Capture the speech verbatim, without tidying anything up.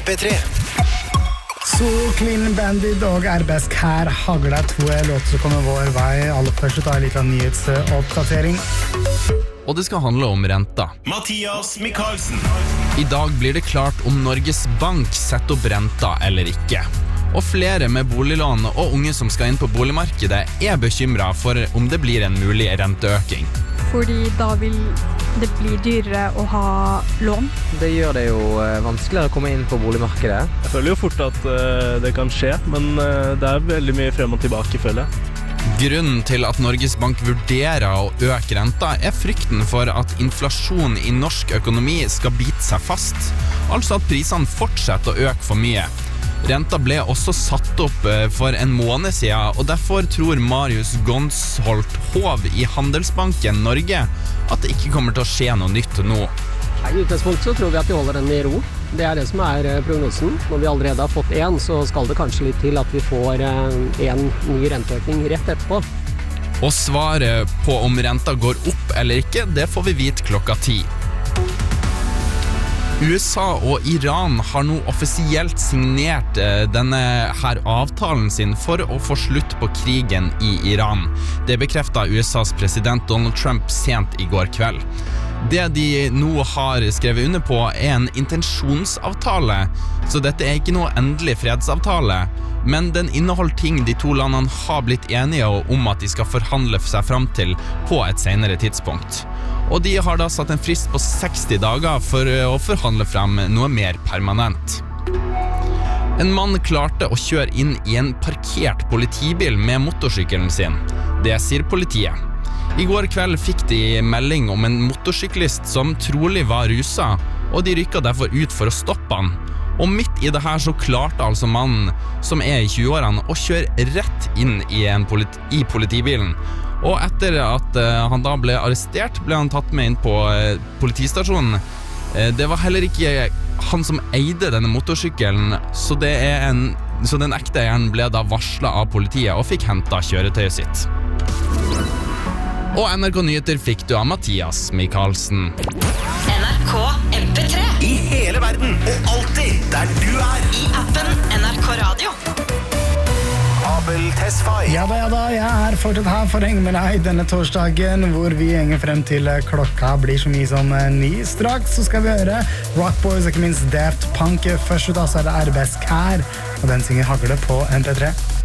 P tre. Så Clean Bandit og Arbeidsk her hagler to låter som kommer vår vei. Aller først tar jeg litt av nyhetsoppdatering. Og det skal handle om renta. Mathias Mikkelsen. I dag blir det klart om Norges Bank setter opp renta eller ikke. Og flere med boliglån og unge som skal inn på boligmarkedet er bekymret for om det blir en mulig renteøking. Fordi da vil det bli dyrere å ha lån. Det gjør det jo vanskeligere å komme inn på boligmarkedet. Jeg føler jo fort at uh, det kan skje, men uh, det er veldig mye frem og tilbake, føler jeg. Grunnen til at Norges Bank vurderer å øke renta er frykten for at inflasjon i norsk økonomi skal bite seg fast, altså at prisene fortsetter å øke for mye. Renta ble også satt opp for en måned siden, og derfor tror Marius Gonsholt Hov i Handelsbanken Norge at det ikke kommer til å skje noe nytt nå. I utgangspunktet så tror vi at vi holder den i ro. Det er det som er prognosen. Når vi allerede har fått en, så skal det kanskje litt til at vi får en ny renteøkning rett etterpå. Og svaret på om renta går opp eller ikke, det får vi vite klokka ti. U S A og Iran har nå offisielt signert denne her avtalen sin for å få slutt på krigen i Iran. Det bekreftet U S A's president Donald Trump sent i går kveld. Det de nå har skrevet under på er en intensjonsavtale, så dette er ikke noe endelig fredsavtale, men den inneholder ting de to landene har blitt enige om at de skal forhandle seg fram til på et senere tidspunkt. Og de har da satt en frist på seksti dager for å forhandle frem noe mer permanent. En mann klarte å kjøre inn i en parkert politibil med motorsykkelen sin. Det sier politiet. I går kveld fikk de melding om en motorsyklist som trolig var rusa, og de rykket derfor ut for å stoppe han. Og midt i det her så klarte altså mannen, som er i tjueårene, å kjøre rett inn i, en politi- i politibilen. Og etter at uh, han da ble arrestert, ble han tatt med inn på uh, politistasjonen. Uh, det var heller ikke han som eide denne motorsykkelen, så, det er en, så den ekte eieren ble da varslet av politiet og fikk hentet kjøretøyet sitt. Og N R K Nyheter fikk du av Mathias Mikkelsen. N R K M P tre. I hele verden, og alltid der du er. I appen N R K Radio. Abel Tesfaye. Ja da, ja da, jeg er fortsatt her for å henge med deg denne torsdagen, hvor vi henger frem til klokka blir så mye som ni. Straks så skal vi høre Rock Boys og ikke minst Daft Punk. Først ut altså er det Arbeidsk her, og den synger Hagle på M P tre.